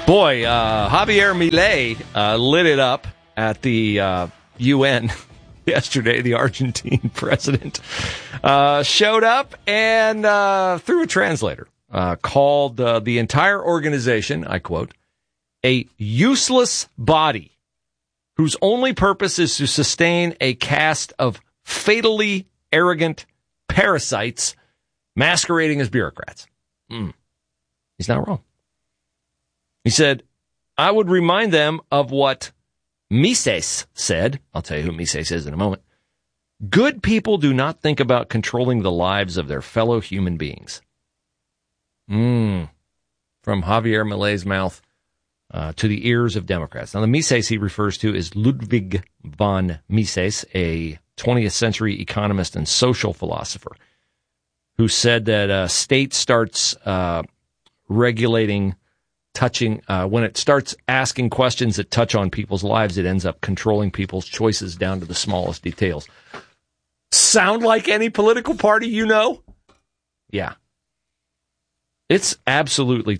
Boy, Javier Milei lit it up at the UN yesterday. The Argentine president showed up and through a translator called the entire organization, I quote, a useless body whose only purpose is to sustain a caste of fatally arrogant parasites masquerading as bureaucrats. He's not wrong. He said, I would remind them of what Mises said. I'll tell you who Mises is in a moment. Good people do not think about controlling the lives of their fellow human beings. From Javier Milei's mouth to the ears of Democrats. Now, the Mises he refers to is Ludwig von Mises, a 20th century economist and social philosopher, who said that a state starts regulating, touching, when it starts asking questions that touch on people's lives, it ends up controlling people's choices down to the smallest details. Sound like any political party you know? Yeah. It's absolutely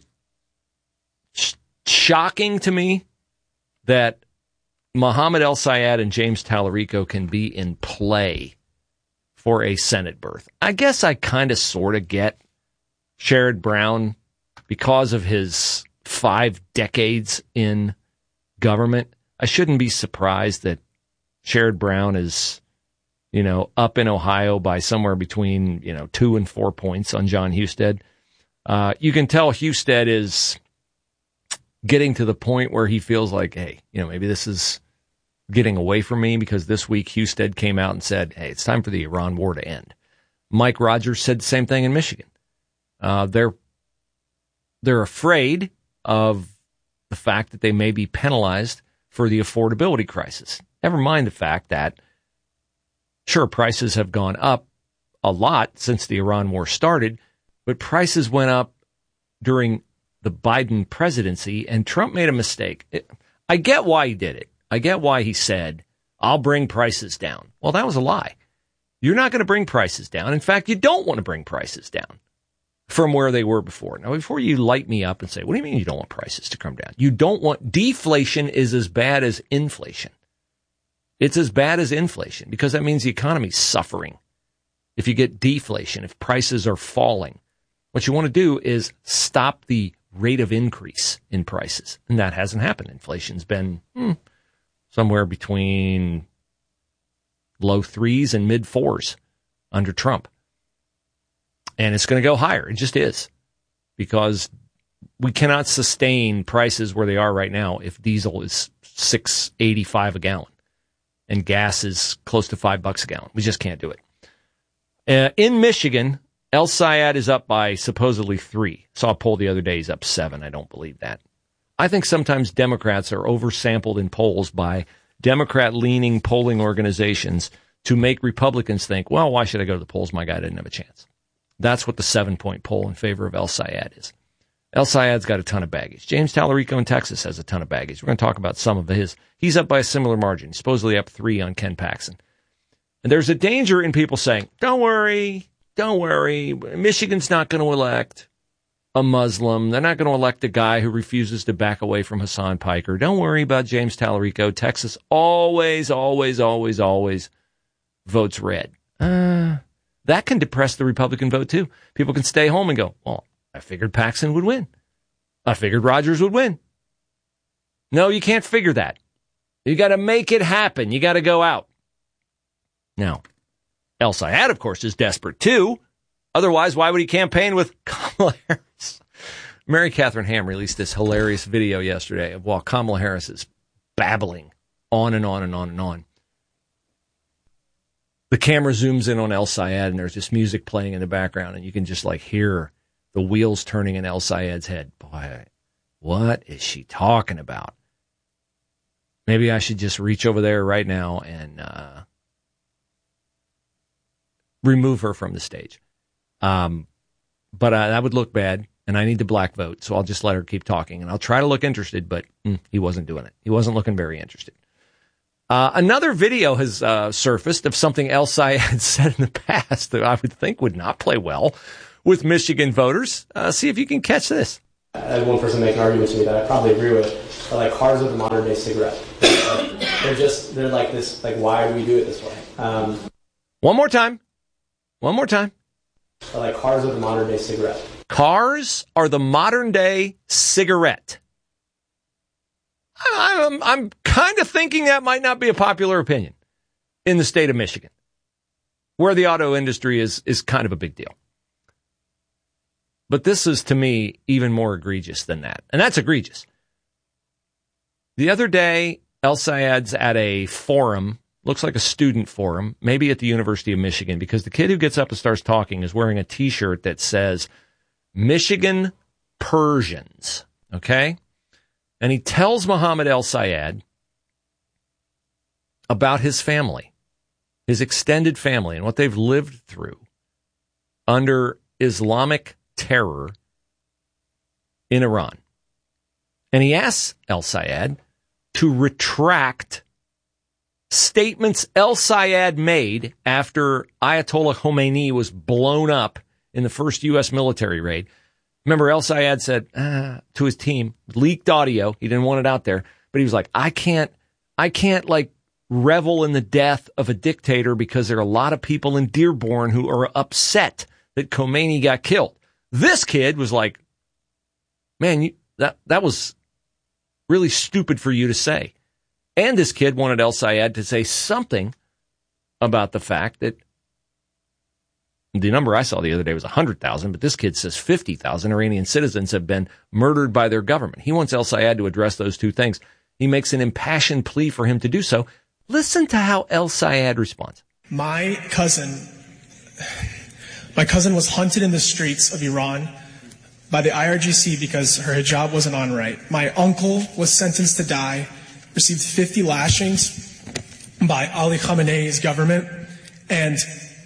shocking to me that Mohammed El-Sayed and James Tallarico can be in play for a Senate berth. I guess I kind of sort of get Sherrod Brown because of his 5 decades in government. I shouldn't be surprised that Sherrod Brown is, up in Ohio by somewhere between, 2 and 4 points on John Husted. You can tell Husted is getting to the point where he feels like, hey, maybe this is getting away from me, because this week Husted came out and said, hey, it's time for the Iran war to end. Mike Rogers said the same thing in Michigan. They're afraid of the fact that they may be penalized for the affordability crisis. Never mind the fact that, sure, prices have gone up a lot since the Iran war started, but prices went up during the Biden presidency, and Trump made a mistake. I get why he did it. I get why he said, I'll bring prices down. Well, that was a lie. You're not going to bring prices down. In fact, you don't want to bring prices down from where they were before. Now, before you light me up and say, what do you mean you don't want prices to come down? You don't want, deflation is as bad as inflation. It's as bad as inflation because that means the economy's suffering. If you get deflation, if prices are falling, what you want to do is stop the rate of increase in prices. And that hasn't happened. Inflation's been somewhere between low 3s and mid 4s under Trump. And it's going to go higher. It just is. Because we cannot sustain prices where they are right now if diesel is $6.85 a gallon and gas is close to $5 a gallon. We just can't do it. In Michigan, El-Sayed is up by supposedly 3. Saw a poll the other day, he's up 7. I don't believe that. I think sometimes Democrats are oversampled in polls by Democrat-leaning polling organizations to make Republicans think, well, why should I go to the polls? My guy didn't have a chance. That's what the 7-point poll in favor of El-Sayed is. El-Sayed's got a ton of baggage. James Tallarico in Texas has a ton of baggage. We're going to talk about some of his. He's up by a similar margin, supposedly up 3 on Ken Paxton. And there's a danger in people saying, don't worry, Michigan's not going to elect a Muslim. They're not going to elect a guy who refuses to back away from Hassan Piker. Don't worry about James Tallarico. Texas always votes red. That can depress the Republican vote, too. People can stay home and go, well, I figured Paxton would win. I figured Rogers would win. No, you can't figure that. You got to make it happen. You got to go out. Now, El-Sayed, of course, is desperate, too. Otherwise, why would he campaign with Kamala Harris? Mary Catherine Ham released this hilarious video yesterday of while Kamala Harris is babbling on and on and on and on. The camera zooms in on El-Sayed, and there's this music playing in the background, and you can just hear the wheels turning in El-Sayed's head. Boy, what is she talking about? Maybe I should just reach over there right now and remove her from the stage. But that would look bad, and I need the black vote, so I'll just let her keep talking, and I'll try to look interested, but he wasn't doing it. He wasn't looking very interested. Another video has surfaced of something El-Sayed had said in the past that I would think would not play well with Michigan voters. See if you can catch this. As one person make an argument to me that I probably agree with, but like cars are the modern day cigarette. They're like this, like, why do we do it this way? One more time. But like cars are the modern day cigarette. Cars are the modern day cigarette. I'm kind of thinking that might not be a popular opinion in the state of Michigan, where the auto industry is kind of a big deal. But this is, to me, even more egregious than that. And that's egregious. The other day, El Sayed's at a forum, looks like a student forum, maybe at the University of Michigan, because the kid who gets up and starts talking is wearing a T-shirt that says, Michigan Persians, okay? And he tells Mohammed El Sayed about his family, his extended family, and what they've lived through under Islamic terror in Iran. And he asks El Sayed to retract statements El Sayed made after Ayatollah Khomeini was blown up in the first U.S. military raid. Remember, El Sayed said to his team, leaked audio. He didn't want it out there, but he was like, I can't like revel in the death of a dictator because there are a lot of people in Dearborn who are upset that Khomeini got killed. This kid was like, man, that was really stupid for you to say. And this kid wanted El Sayed to say something about the fact that the number I saw the other day was 100,000, but this kid says 50,000 Iranian citizens have been murdered by their government. He wants El Sayed to address those two things. He makes an impassioned plea for him to do so. Listen to how El Sayed responds. My cousin was hunted in the streets of Iran by the IRGC because her hijab wasn't on right. My uncle was sentenced to die, received 50 lashings by Ali Khamenei's government, and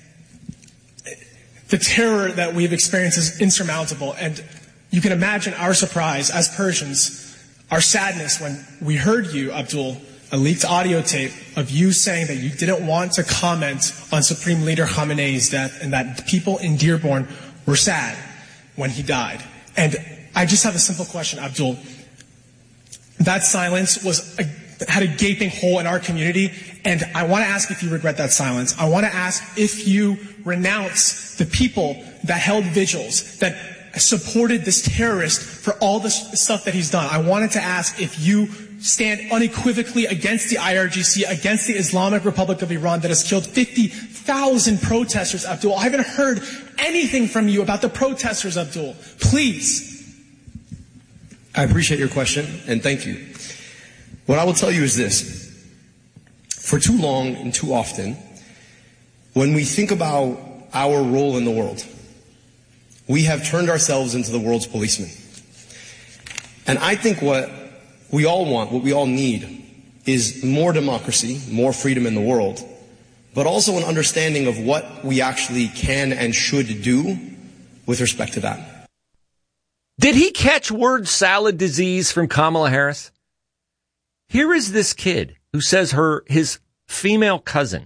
the terror that we've experienced is insurmountable. And you can imagine our surprise as Persians, our sadness when we heard you, Abdul, a leaked audio tape of you saying that you didn't want to comment on Supreme Leader Khamenei's death and that people in Dearborn were sad when he died. And I just have a simple question, Abdul. That silence had a gaping hole in our community, and I want to ask if you regret that silence. I want to ask if you renounce the people that held vigils, that supported this terrorist for all the stuff that he's done. I wanted to ask if you stand unequivocally against the IRGC, against the Islamic Republic of Iran that has killed 50,000 protesters, Abdul. I haven't heard anything from you about the protesters, Abdul. Please. I appreciate your question, and thank you. What I will tell you is this. For too long and too often, when we think about our role in the world, we have turned ourselves into the world's policemen. And I think what we all want, what we all need, is more democracy, more freedom in the world, but also an understanding of what we actually can and should do with respect to that. Did he catch word salad disease from Kamala Harris? Here is this kid who says his female cousin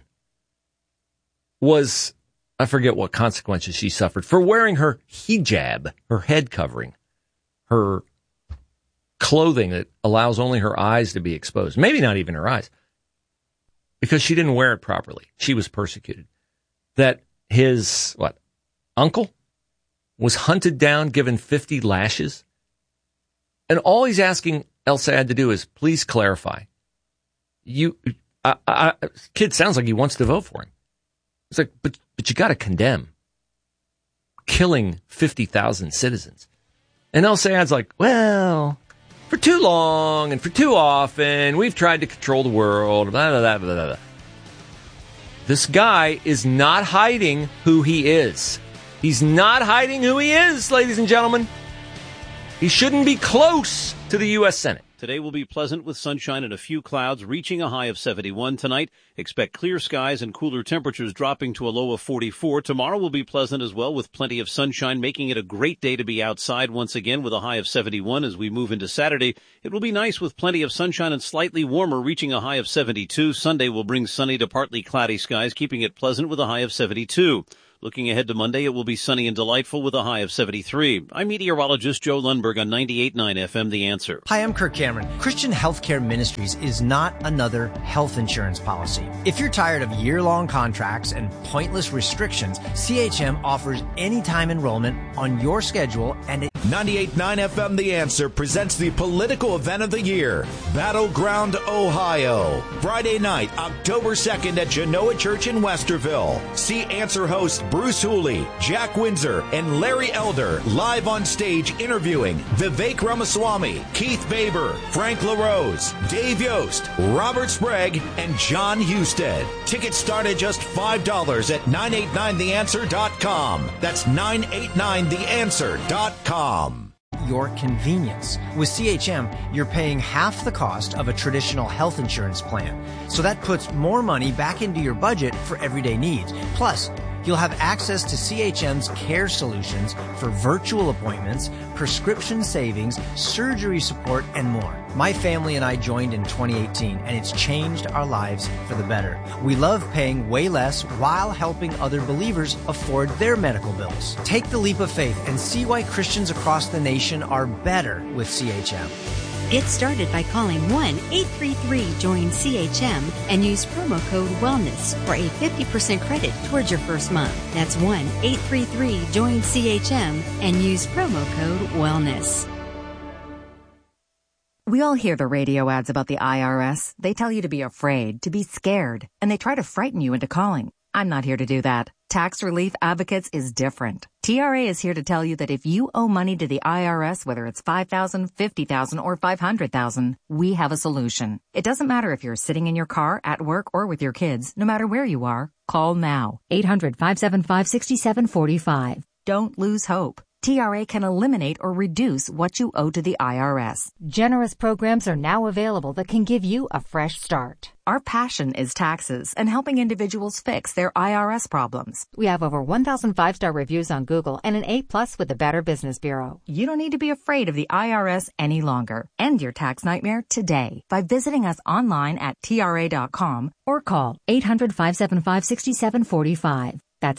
was, I forget what consequences she suffered, for wearing her hijab, her head covering, her clothing that allows only her eyes to be exposed. Maybe not even her eyes, because she didn't wear it properly. She was persecuted. That his, uncle was hunted down, given 50 lashes. And all he's asking El Sayed to do is, please clarify. Kid sounds like he wants to vote for him. It's like, but you got to condemn killing 50,000 citizens. And El Sayed's like, well, for too long and for too often, we've tried to control the world, blah, blah, blah, blah, blah. This guy is not hiding who he is. He's not hiding who he is, ladies and gentlemen. He shouldn't be close to the U.S. Senate. Today will be pleasant with sunshine and a few clouds, reaching a high of 71 tonight. Expect clear skies and cooler temperatures dropping to a low of 44. Tomorrow will be pleasant as well with plenty of sunshine, making it a great day to be outside once again with a high of 71 as we move into Saturday. It will be nice with plenty of sunshine and slightly warmer, reaching a high of 72. Sunday will bring sunny to partly cloudy skies, keeping it pleasant with a high of 72. Looking ahead to Monday, it will be sunny and delightful with a high of 73. I'm meteorologist Joe Lundberg on 98.9 FM The Answer. Hi, I'm Kirk Cameron. Christian Healthcare Ministries is not another health insurance policy. If you're tired of year-long contracts and pointless restrictions, CHM offers anytime enrollment on your schedule, and 98.9 FM The Answer presents the political event of the year, Battleground, Ohio. Friday night, October 2nd at Genoa Church in Westerville. See Answer hosts Bruce Hooley, Jack Windsor, and Larry Elder live on stage interviewing Vivek Ramaswamy, Keith Baber, Frank LaRose, Dave Yost, Robert Sprague, and John Husted. Tickets start at just $5 at 989theanswer.com. That's 989theanswer.com. your convenience. With CHM, you're paying half the cost of a traditional health insurance plan. So that puts more money back into your budget for everyday needs. Plus, you'll have access to CHM's care solutions for virtual appointments, prescription savings, surgery support, and more. My family and I joined in 2018, and it's changed our lives for the better. We love paying way less while helping other believers afford their medical bills. Take the leap of faith and see why Christians across the nation are better with CHM. Get started by calling 1-833-JOIN-CHM and use promo code WELLNESS for a 50% credit towards your first month. That's 1-833-JOIN-CHM and use promo code WELLNESS. We all hear the radio ads about the IRS. They tell you to be afraid, to be scared, and they try to frighten you into calling. I'm not here to do that. Tax Relief Advocates is different. TRA is here to tell you that if you owe money to the IRS, whether it's $5,000, $50,000, or $500,000, we have a solution. It doesn't matter if you're sitting in your car, at work, or with your kids. No matter where you are, call now. 800-575-6745. Don't lose hope. TRA can eliminate or reduce what you owe to the IRS. Generous programs are now available that can give you a fresh start. Our passion is taxes and helping individuals fix their IRS problems. We have over 1,000 5-star reviews on Google and an A+ with the Better Business Bureau. You don't need to be afraid of the IRS any longer. End your tax nightmare today by visiting us online at TRA.com or call 800-575-6745. That's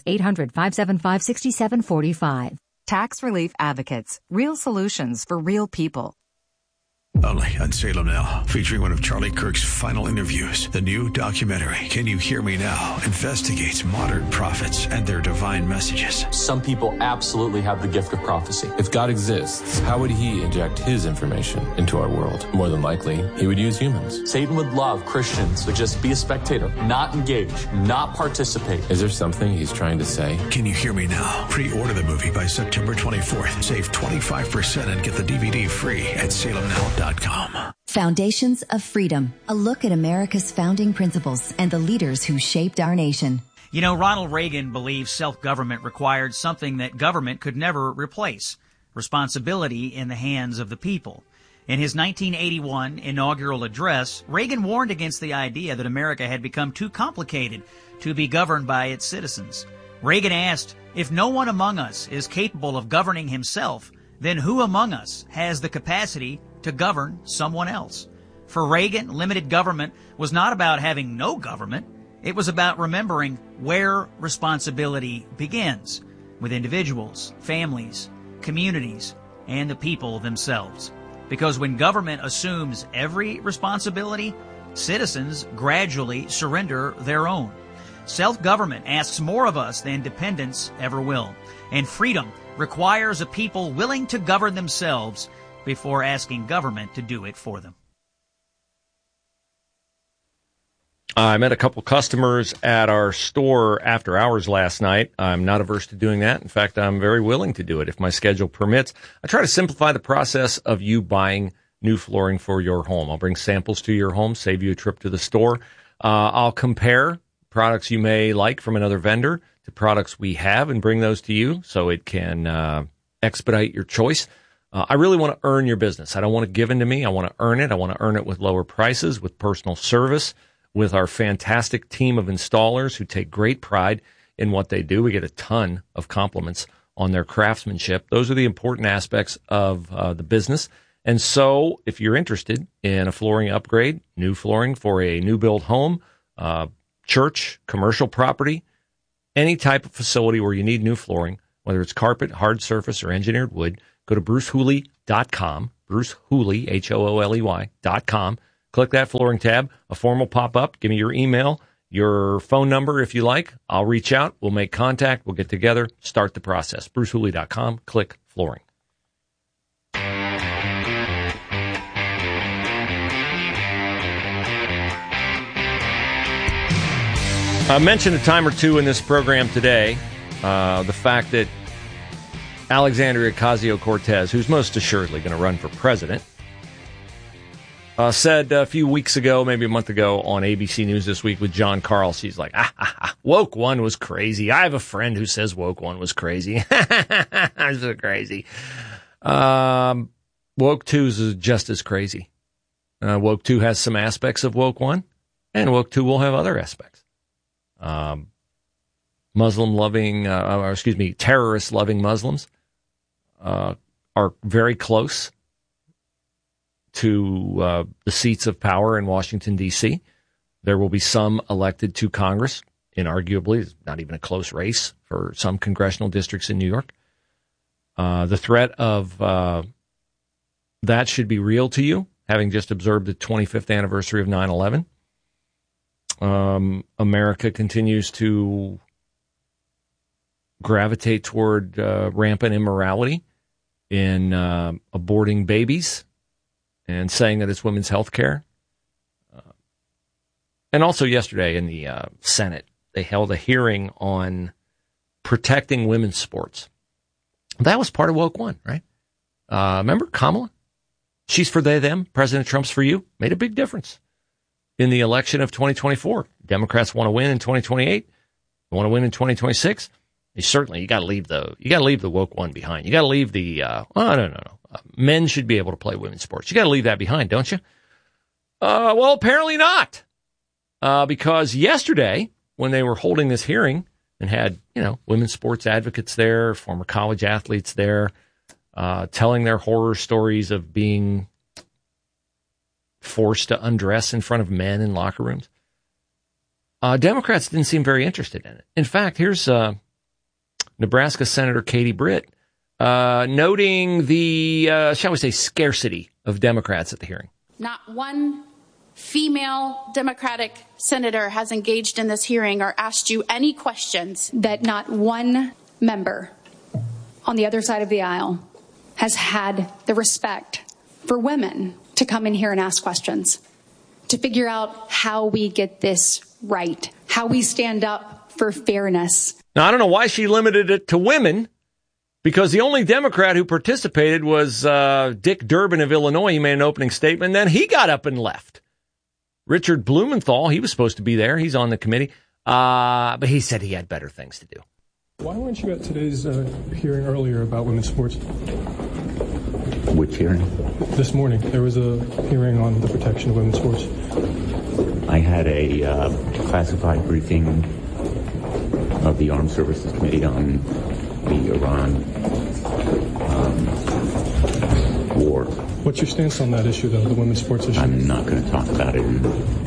800-575-6745. Tax Relief Advocates. Real solutions for real people. Only on Salem Now, featuring one of Charlie Kirk's final interviews. The new documentary, Can You Hear Me Now?, investigates modern prophets and their divine messages. Some people absolutely have the gift of prophecy. If God exists, how would he inject his information into our world? More than likely, he would use humans. Satan would love Christians to just be a spectator, not engage, not participate. Is there something he's trying to say? Can You Hear Me Now? Pre-order the movie by September 24th. Save 25% and get the DVD free at salemnow.com. Foundations of Freedom, a look at America's founding principles and the leaders who shaped our nation. You know, Ronald Reagan believed self-government required something that government could never replace: responsibility in the hands of the people. In his 1981 inaugural address, Reagan warned against the idea that America had become too complicated to be governed by its citizens. Reagan asked, if no one among us is capable of governing himself, then who among us has the capacity to govern someone else? For Reagan, limited government was not about having no government. It was about remembering where responsibility begins, with individuals, families, communities, and the people themselves. Because when government assumes every responsibility, citizens gradually surrender their own. Self-government asks more of us than dependence ever will. And freedom requires a people willing to govern themselves before asking government to do it for them. I met a couple customers at our store after hours last night. I'm not averse to doing that. In fact, I'm very willing to do it if my schedule permits. I try to simplify the process of you buying new flooring for your home. I'll bring samples to your home, save you a trip to the store. I'll compare products you may like from another vendor to products we have and bring those to you so it can expedite your choice. I really want to earn your business. I don't want to give in to me. I want to earn it. I want to earn it with lower prices, with personal service, with our fantastic team of installers who take great pride in what they do. We get a ton of compliments on their craftsmanship. Those are the important aspects of the business. And so if you're interested in a flooring upgrade, new flooring for a new build home, church, commercial property, any type of facility where you need new flooring, whether it's carpet, hard surface, or engineered wood, go to brucehooley.com, brucehooley, Hooley.com. Click that flooring tab. A form will pop up. Give me your email, your phone number if you like. I'll reach out. We'll make contact. We'll get together. Start the process. brucehooley.com. Click flooring. I mentioned a time or two in this program today the fact that Alexandria Ocasio-Cortez, who's most assuredly going to run for president, said a few weeks ago, maybe a month ago, on ABC News This Week with John Carl, she's like, woke one was crazy. I have a friend who says woke one was crazy. I'm so crazy. Woke two is just as crazy. Woke two has some aspects of woke one, and woke two will have other aspects. Terrorist-loving Muslims are very close to the seats of power in Washington, D.C. There will be some elected to Congress, inarguably. It's not even a close race for some congressional districts in New York. The threat of that should be real to you, having just observed the 25th anniversary of 9/11. America continues to gravitate toward rampant immorality in aborting babies and saying that it's women's health care. And also yesterday in the Senate, they held a hearing on protecting women's sports. That was part of Woke One, right? Remember Kamala? She's for they, them. President Trump's for you. Made a big difference in the election of 2024. Democrats want to win in 2028. They want to win in 2026. You got to leave the Woke One behind. You got to leave the no. Men should be able to play women's sports. You got to leave that behind, don't you? Well, apparently not. Because yesterday, when they were holding this hearing and had, women's sports advocates there, former college athletes there, telling their horror stories of being forced to undress in front of men in locker rooms, Democrats didn't seem very interested in it. In fact, here's Nebraska Senator Katie Britt noting the, shall we say, scarcity of Democrats at the hearing. Not one female Democratic senator has engaged in this hearing or asked you any questions. That not one member on the other side of the aisle has had the respect for women to come in here and ask questions, to figure out how we get this right, how we stand up for fairness. Now, I don't know why she limited it to women, because the only Democrat who participated was Dick Durbin of Illinois. He made an opening statement, and then he got up and left. Richard Blumenthal, he was supposed to be there. He's on the committee. But he said he had better things to do. Why weren't you at today's hearing earlier about women's sports? Which hearing? This morning. There was a hearing on the protection of women's sports. I had a classified briefing of the Armed Services Committee on the Iran war. What's your stance on that issue, though, the women's sports issue? I'm not going to talk about it in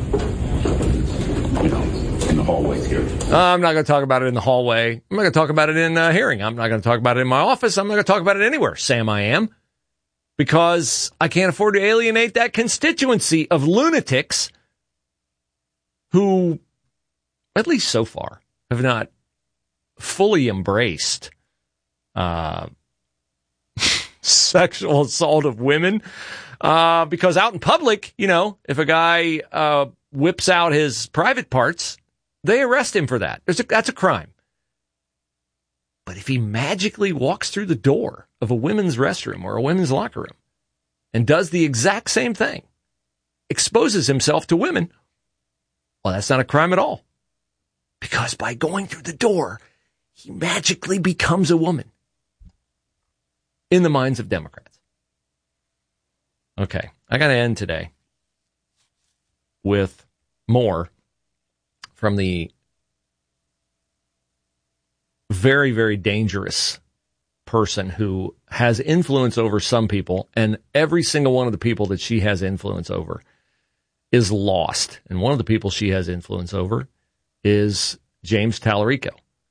the hallways here. I'm not going to talk about it in the hallway. I'm not going to talk about it in a hearing. I'm not going to talk about it in my office. I'm not going to talk about it anywhere, Sam I am. Because I can't afford to alienate that constituency of lunatics who, at least so far, have not fully embraced sexual assault of women. Because out in public, if a guy whips out his private parts, they arrest him for that. That's a crime. But if he magically walks through the door of a women's restroom or a women's locker room and does the exact same thing, exposes himself to women, well, that's not a crime at all. Because by going through the door, he magically becomes a woman in the minds of Democrats. Okay, I got to end today with more from the very, very dangerous person who has influence over some people, and every single one of the people that she has influence over is lost. And one of the people she has influence over is James Tallarico,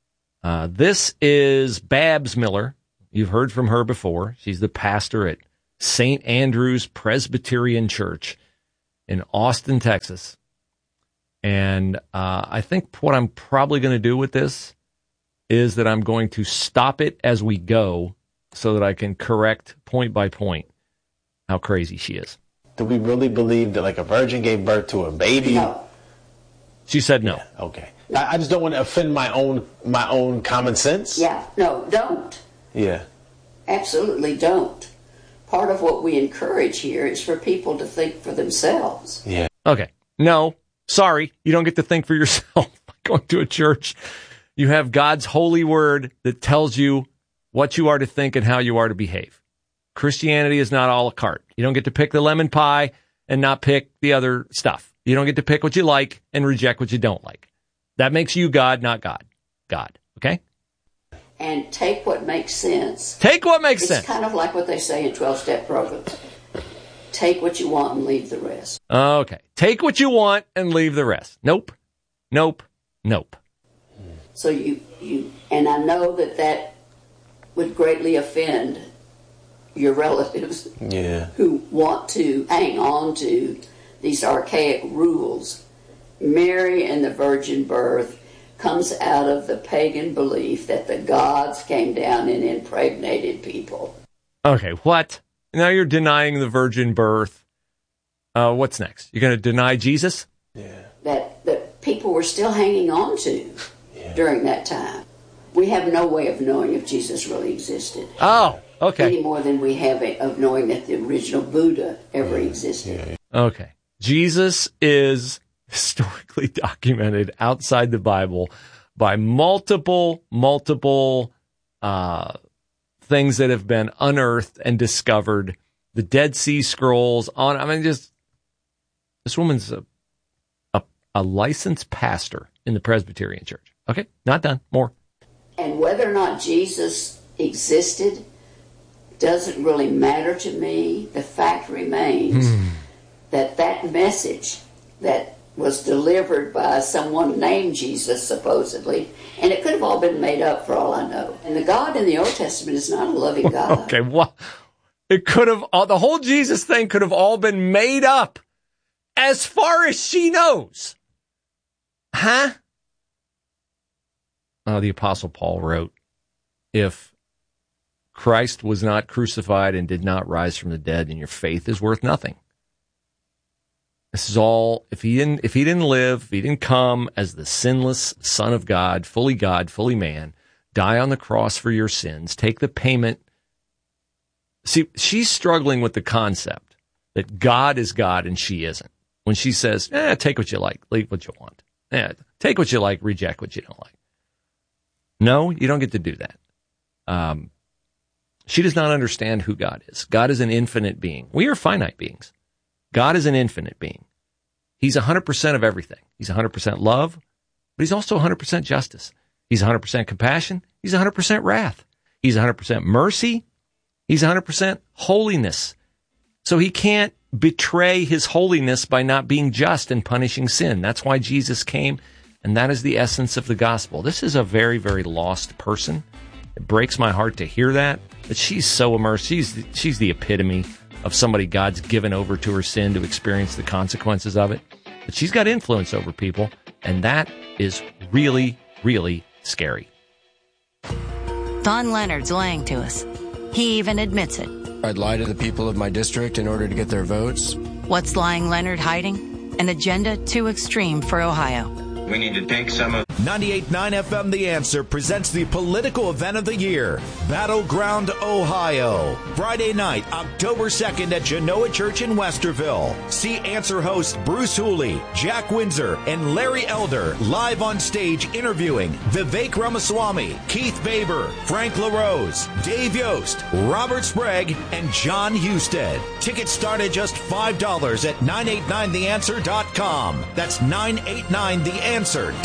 This is Babs Miller. You've heard from her before. She's the pastor at St. Andrew's Presbyterian Church in Austin, Texas. And I think what I'm probably going to do with this is that I'm going to stop it as we go so that I can correct point by point how crazy she is. Do we really believe that like a virgin gave birth to a baby? No. She said no. Yeah, okay. I just don't want to offend my own common sense. Yeah, no, don't. Yeah. Absolutely don't. Part of what we encourage here is for people to think for themselves. Yeah. Okay. No, sorry. You don't get to think for yourself by going to a church. You have God's holy word that tells you what you are to think and how you are to behave. Christianity is not a la carte. You don't get to pick the lemon pie and not pick the other stuff. You don't get to pick what you like and reject what you don't like. That makes you God, not God. God. Okay? And take what makes sense. Take what makes sense. It's kind of like what they say in 12-step programs. Take what you want and leave the rest. Okay. Take what you want and leave the rest. Nope. Nope. Nope. So you and I know that would greatly offend your relatives who want to hang on to these archaic rules. Mary and the virgin birth comes out of the pagan belief that the gods came down and impregnated people. Okay, what? Now you're denying the virgin birth. What's next? You're going to deny Jesus? Yeah. That people were still hanging on to during that time. We have no way of knowing if Jesus really existed. Oh, okay. Any more than we have of knowing that the original Buddha ever existed. Okay. Jesus is historically documented outside the Bible by multiple things that have been unearthed and discovered. The Dead Sea Scrolls this woman's a licensed pastor in the Presbyterian Church. Okay, not done. More. And whether or not Jesus existed doesn't really matter to me. The fact remains that message that was delivered by someone named Jesus, supposedly, and it could have all been made up for all I know. And the God in the Old Testament is not a loving God. Okay, well, it could have, the whole Jesus thing could have all been made up as far as she knows. Huh? The Apostle Paul wrote, if Christ was not crucified and did not rise from the dead, then your faith is worth nothing. This is all, if he didn't live, if he didn't come as the sinless Son of God, fully man, die on the cross for your sins, take the payment. See, she's struggling with the concept that God is God and she isn't. When she says, take what you like, leave what you want. Take what you like, reject what you don't like. No, you don't get to do that. She does not understand who God is. God is an infinite being. We are finite beings. God is an infinite being. He's 100% of everything. He's 100% love, but he's also 100% justice. He's 100% compassion. He's 100% wrath. He's 100% mercy. He's 100% holiness. So he can't betray his holiness by not being just and punishing sin. That's why Jesus came, and that is the essence of the gospel. This is a very, very lost person. It breaks my heart to hear that, but she's so immersed. She's the epitome of somebody God's given over to her sin to experience the consequences of it. But she's got influence over people, and that is really, really scary. Don Leonard's lying to us. He even admits it. I'd lie to the people of my district in order to get their votes. What's lying Leonard hiding? An agenda too extreme for Ohio. We need to take some of... 98.9 FM The Answer presents the political event of the year, Battleground, Ohio. Friday night, October 2nd at Genoa Church in Westerville. See Answer hosts Bruce Hooley, Jack Windsor, and Larry Elder live on stage interviewing Vivek Ramaswamy, Keith Baber, Frank LaRose, Dave Yost, Robert Sprague, and John Husted. Tickets start at just $5 at 989theanswer.com. That's 989theanswer.com.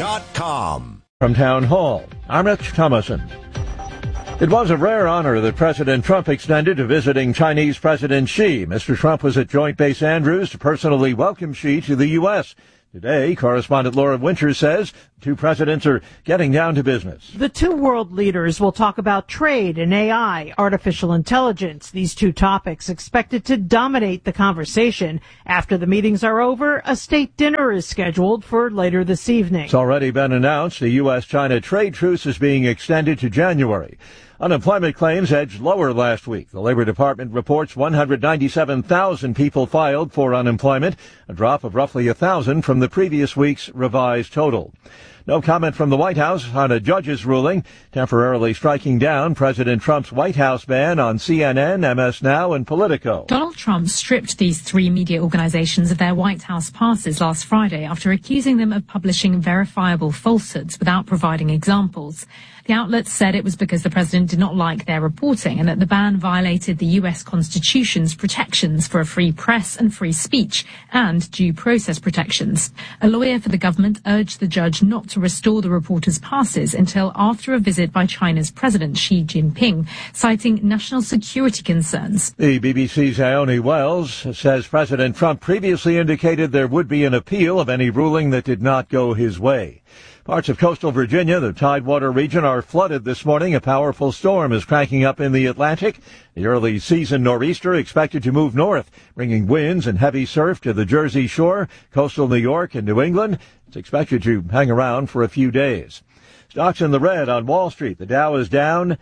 From Town Hall, I'm Rich Thomason. It was a rare honor that President Trump extended to visiting Chinese President Xi. Mr. Trump was at Joint Base Andrews to personally welcome Xi to the U.S. Today, correspondent Laura Winters says the two presidents are getting down to business. The two world leaders will talk about trade and AI, artificial intelligence. These two topics expected to dominate the conversation. After the meetings are over, a state dinner is scheduled for later this evening. It's already been announced the U.S.-China trade truce is being extended to January. Unemployment claims edged lower last week. The Labor Department reports 197,000 people filed for unemployment, a drop of roughly 1,000 from the previous week's revised total. No comment from the White House on a judge's ruling temporarily striking down President Trump's White House ban on CNN, MS Now, and Politico. Donald Trump stripped these three media organizations of their White House passes last Friday after accusing them of publishing verifiable falsehoods without providing examples. The outlets said it was because the president did not like their reporting and that the ban violated the U.S. Constitution's protections for a free press and free speech and due process protections. A lawyer for the government urged the judge not to restore the reporters' passes until after a visit by China's President Xi Jinping, citing national security concerns. The BBC's Ione Wells says President Trump previously indicated there would be an appeal of any ruling that did not go his way. Parts of coastal Virginia, the Tidewater region, are flooded this morning. A powerful storm is cranking up in the Atlantic. The early season nor'easter expected to move north, bringing winds and heavy surf to the Jersey Shore, coastal New York and New England. It's expected to hang around for a few days. Stocks in the red on Wall Street. The Dow is down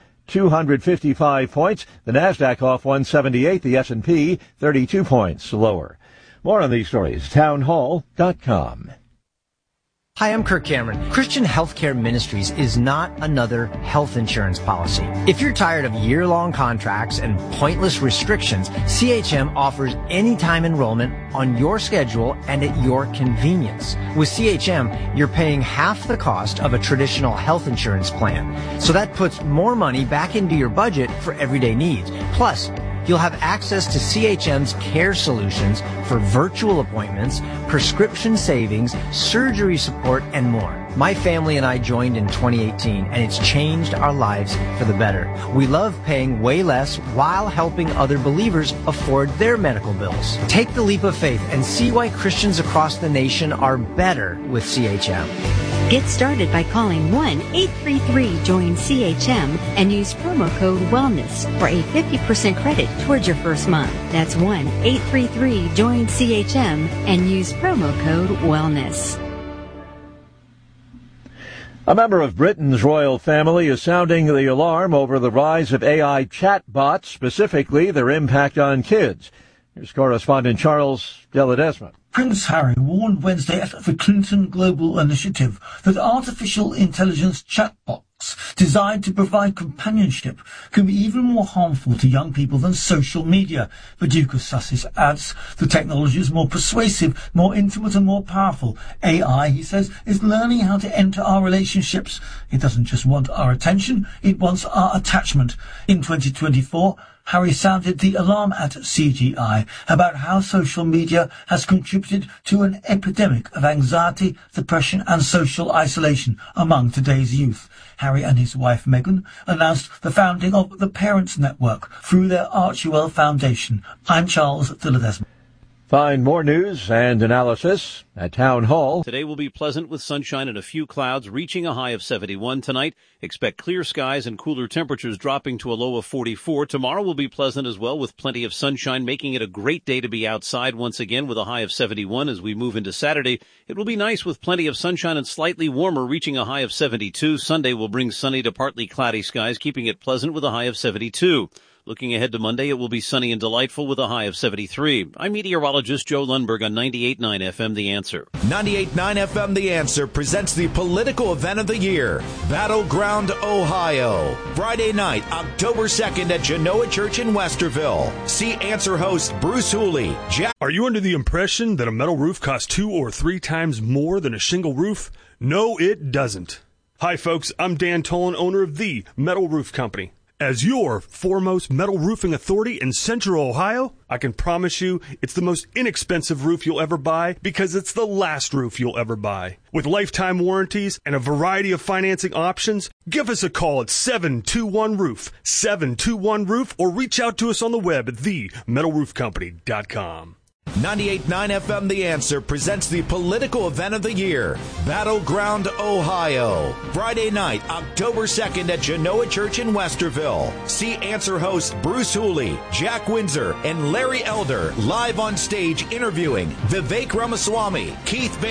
255 points. The Nasdaq off 178. The S&P 32 points lower. More on these stories, townhall.com. Hi, I'm Kirk Cameron. Christian Healthcare Ministries is not another health insurance policy. If you're tired of year-long contracts and pointless restrictions, CHM offers anytime enrollment on your schedule and at your convenience. With CHM, you're paying half the cost of a traditional health insurance plan. So that puts more money back into your budget for everyday needs. Plus, you'll have access to CHM's care solutions for virtual appointments, prescription savings, surgery support, and more. My family and I joined in 2018, and it's changed our lives for the better. We love paying way less while helping other believers afford their medical bills. Take the leap of faith and see why Christians across the nation are better with CHM. Get started by calling 1-833-JOIN-CHM and use promo code WELLNESS for a 50% credit towards your first month. That's 1-833-JOIN-CHM and use promo code WELLNESS. A member of Britain's royal family is sounding the alarm over the rise of AI chatbots, specifically their impact on kids. Here's correspondent Charles de Ledesma. Prince Harry warned Wednesday at the Clinton Global Initiative that artificial intelligence chatbots designed to provide companionship can be even more harmful to young people than social media. The Duke of Sussex adds the technology is more persuasive, more intimate and more powerful. AI, he says, is learning how to enter our relationships. It doesn't just want our attention, it wants our attachment. In 2024, Harry sounded the alarm at CGI about how social media has contributed to an epidemic of anxiety, depression and social isolation among today's youth. Harry and his wife Meghan announced the founding of the Parents Network through their Archewell Foundation. I'm Charles de Ledesma. Find more news and analysis at Town Hall. Today will be pleasant with sunshine and a few clouds, reaching a high of 71 tonight. Expect clear skies and cooler temperatures dropping to a low of 44. Tomorrow will be pleasant as well with plenty of sunshine, making it a great day to be outside once again with a high of 71 as we move into Saturday. It will be nice with plenty of sunshine and slightly warmer, reaching a high of 72. Sunday will bring sunny to partly cloudy skies, keeping it pleasant with a high of 72. Looking ahead to Monday, it will be sunny and delightful with a high of 73. I'm meteorologist Joe Lundberg on 98.9 FM The Answer. 98.9 FM The Answer presents the political event of the year, Battleground, Ohio. Friday night, October 2nd at Genoa Church in Westerville. See Answer host Bruce Hooley. Are you under the impression that a metal roof costs 2 or 3 times more than a shingle roof? No, it doesn't. Hi, folks. I'm Dan Tolan, owner of The Metal Roof Company. As your foremost metal roofing authority in Central Ohio, I can promise you it's the most inexpensive roof you'll ever buy because it's the last roof you'll ever buy. With lifetime warranties and a variety of financing options, give us a call at 721-ROOF, 721-ROOF, or reach out to us on the web at themetalroofcompany.com. 98.9 FM The Answer presents the political event of the year, Battleground, Ohio. Friday night, October 2nd at Genoa Church in Westerville. See Answer hosts Bruce Hooley, Jack Windsor, and Larry Elder live on stage interviewing Vivek Ramaswamy, Keith Baker,